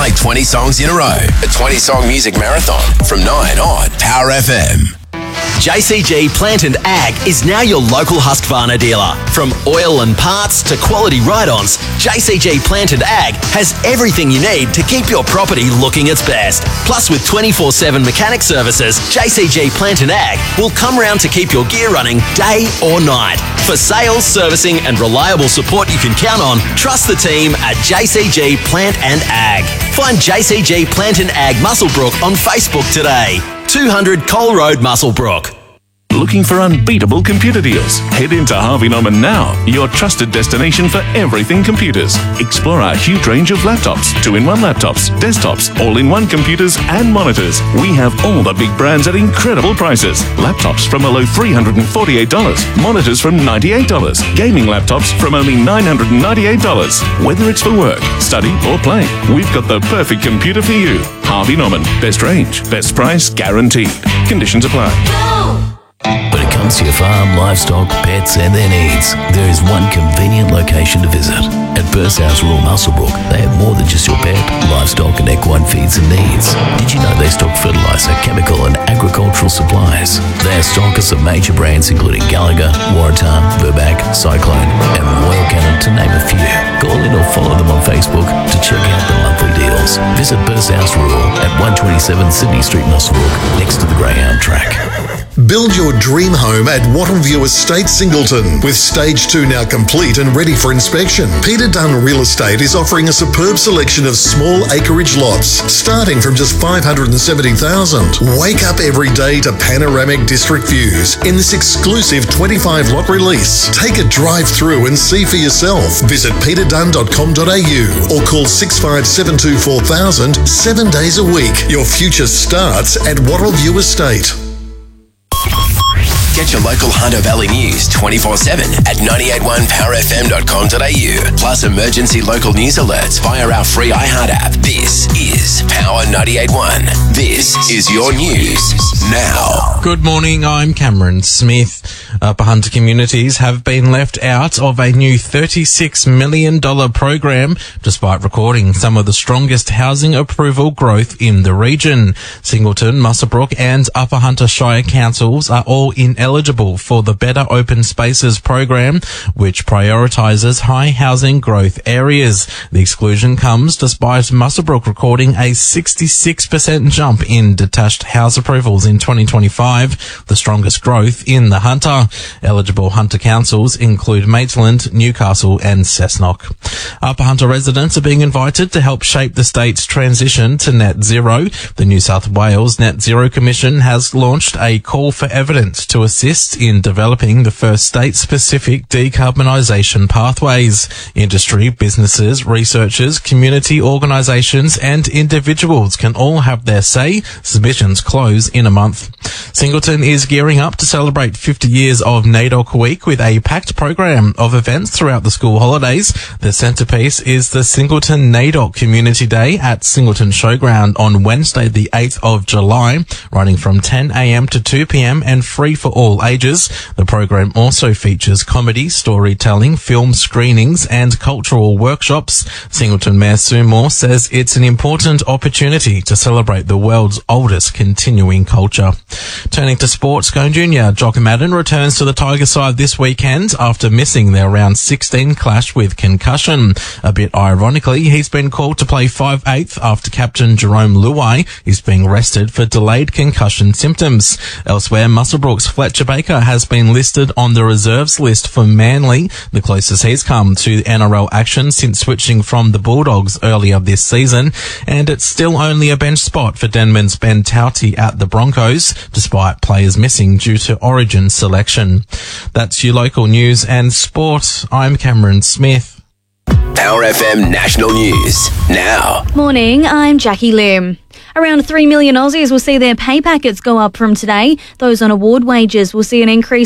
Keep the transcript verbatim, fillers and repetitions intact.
play twenty songs in a row. A twenty-song music marathon from nine on Power F M. J C G Plant and Ag is now your local Husqvarna dealer. From oil and parts to quality ride-ons, J C G Plant and Ag has everything you need to keep your property looking its best. Plus, with twenty-four seven mechanic services, J C G Plant and Ag will come round to keep your gear running day or night. For sales, servicing and reliable support you can count on, trust the team at J C G Plant and Ag. Find J C G Plant and Ag Muswellbrook on Facebook today. two hundred Cole Road, Muswellbrook. Looking for unbeatable computer deals? Head into Harvey Norman now, your trusted destination for everything computers. Explore our huge range of laptops, two-in-one laptops, desktops, all-in-one computers and monitors. We have all the big brands at incredible prices. Laptops from below three hundred forty-eight dollars, monitors from ninety-eight dollars, gaming laptops from only nine hundred ninety-eight dollars. Whether it's for work, study or play, we've got the perfect computer for you. Harvey Norman, best range, best price guaranteed. Conditions apply. When it comes to your farm, livestock, pets and their needs, there is one convenient location to visit. At Burst House Rural Muswellbrook, they have more than just your pet, livestock and equine feeds and needs. Did you know they stock fertiliser, chemical and agricultural supplies? They are stockers of major brands including Gallagher, Waratah, Burback, Cyclone and Royal Canin to name a few. Call in or follow them on Facebook to check out the monthly deals. Visit Burst House Rural at one twenty-seven Sydney Street, Muswellbrook, next to the Greyhound track. Build your dream home at Wattleview Estate, Singleton. With stage two now complete and ready for inspection, Peter Dunn Real Estate is offering a superb selection of small acreage lots, starting from just five hundred seventy thousand dollars. Wake up every day to panoramic district views in this exclusive twenty-five lot release. Take a drive through and see for yourself. Visit peter dunn dot com dot a u or call six five seven two four thousand seven days a week. Your future starts at Wattleview Estate. Get your local Hunter Valley news twenty-four seven at nine eight one power f m dot com dot a u. Plus emergency local news alerts via our free iHeart app. This is Power ninety-eight point one. This is your news now. Good morning, I'm Cameron Smith. Upper Hunter communities have been left out of a new thirty-six million dollars program despite recording some of the strongest housing approval growth in the region. Singleton, Muswellbrook and Upper Hunter Shire councils are all ineligible for the Better Open Spaces program, which prioritises high housing growth areas. The exclusion comes despite Muswellbrook recording a sixty-six percent jump in detached house approvals in twenty twenty-five, the strongest growth in the Hunter. Eligible Hunter councils include Maitland, Newcastle and Cessnock. Upper Hunter residents are being invited to help shape the state's transition to net zero. The New South Wales Net Zero Commission has launched a call for evidence to assist in developing the first state-specific decarbonisation pathways. Industry, businesses, researchers, community organisations and individuals can all have their say. Submissions close in a month. Singleton is gearing up to celebrate fifty years of NAIDOC Week with a packed program of events throughout the school holidays. The centrepiece is the Singleton NAIDOC Community Day at Singleton Showground on Wednesday the eighth of July, running from ten a m to two p m and free for all ages. The program also features comedy, storytelling, film screenings and cultural workshops. Singleton Mayor Sue Moore says it's an important opportunity to celebrate the world's oldest continuing culture. Turning to sports, Scone Junior Jock Madden returns to the Tiger side this weekend after missing their round sixteen clash with concussion. A bit ironically, he's been called to play five eighth after captain Jerome Luai is being rested for delayed concussion symptoms. Elsewhere, Muswellbrook's Fletcher Baker has been listed on the reserves list for Manly, the closest he's come to N R L action since switching from the Bulldogs earlier this season, and it's still only a bench spot for Denman's Ben Tauti at the Broncos, despite players missing due to Origin selection. That's your local news and sport. I'm Cameron Smith. Power F M National News now. Morning, I'm Jackie Lim. Around three million Aussies will see their pay packets go up from today. Those on award wages will see an increase